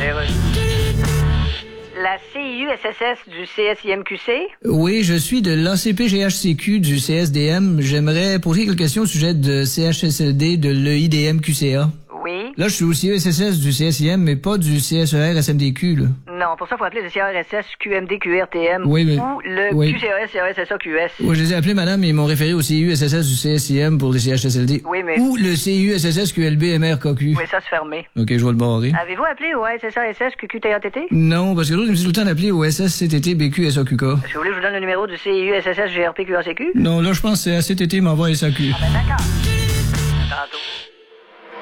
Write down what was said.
La CIU-SSS du CSIMQC? Oui, je suis de l'ACP-GHCQ du CSDM. J'aimerais poser quelques questions au sujet de CHSLD de l'EIDM-QCA. Oui. Là, je suis au CESSS du CSIM, mais pas du CSER-SMDQ, là. Non, pour ça, il faut appeler le CRSS, QMD, QRTM. Oui, mais... Ou le oui. QCAS, CRSSA, QS. Oui, je les ai appelés, madame, et ils m'ont référé au CIU-SSS du CSIM pour les CHSLD. Oui, mais... Ou le CIU-SSS QLB MRKQ. Oui, ça, c'est fermé. OK, je vais le barrer. Avez-vous appelé au SSS, QQTATT? Non, parce que l'autre, il me dit tout le temps d'appeler au SSCTT BQ SAQK. Est-ce que vous voulez que je vous donne le numéro du CIU-SSS, GRP, QACQ? Non, là, je pense que c'est ACTT m'envoie SAQ. Ah ben d'accord. Tantôt.